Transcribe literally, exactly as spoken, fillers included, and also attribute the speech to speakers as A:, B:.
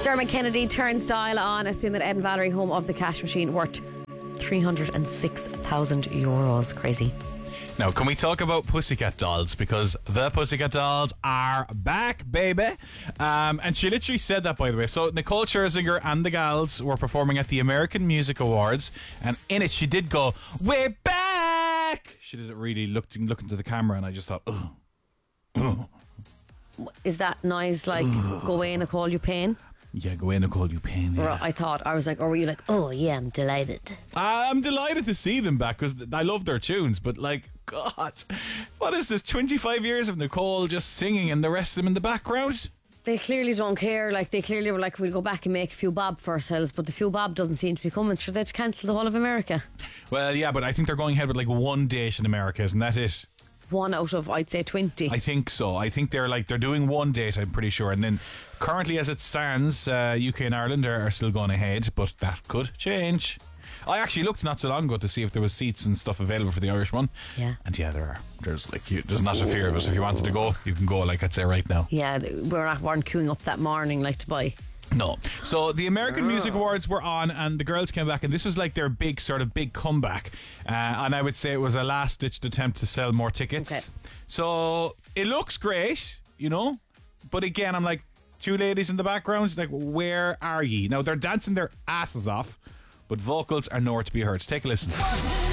A: Dermot Kennedy turnstile on a swim at Ed and Valerie, home of the cash machine, worth three hundred six thousand euros. Crazy.
B: Now, can we talk about Pussycat Dolls? Because the Pussycat Dolls are back, baby. Um, and she literally said that, by the way. So Nicole Scherzinger and the gals were performing at the American Music Awards, and in it she did go, "We're back!" She did it really looking looking to the camera, and I just thought, ugh. Ugh.
A: Is that noise like, go away, Nicole, you pain?
B: Yeah, go in and call you pain. Yeah.
A: Or I thought, I was like, or were you like, oh yeah, I'm delighted?
B: I'm delighted to see them back because I love their tunes, but like, God, what is this? twenty-five years of Nicole just singing and the rest of them in the background?
A: They clearly don't care. Like, they clearly were like, we'll go back and make a few bob for ourselves, but the few bob doesn't seem to be coming. Should they cancel the whole of America?
B: Well, yeah, but I think they're going ahead with like one date in America, isn't that it?
A: One out of, I'd say, twenty.
B: I think so. I think they're like they're doing one date, I'm pretty sure, and then currently as it stands, uh, U K and Ireland are, are still going ahead, but that could change. I actually looked not so long ago to see if there was seats and stuff available for the Irish one.
A: Yeah.
B: And yeah, there are. There's like you, there's not a fear of it. If you wanted to go, you can go. Like I'd say right now.
A: Yeah, we're not weren't queuing up that morning like to buy.
B: No. So the American Music Awards were on, and the girls came back, and this was like their big sort of big comeback. Uh, and I would say it was a last ditched attempt to sell more tickets.
A: Okay.
B: So it looks great, you know. But again, I'm like, two ladies in the background, like, where are ye? Now they're dancing their asses off, but vocals are nowhere to be heard. Take a listen.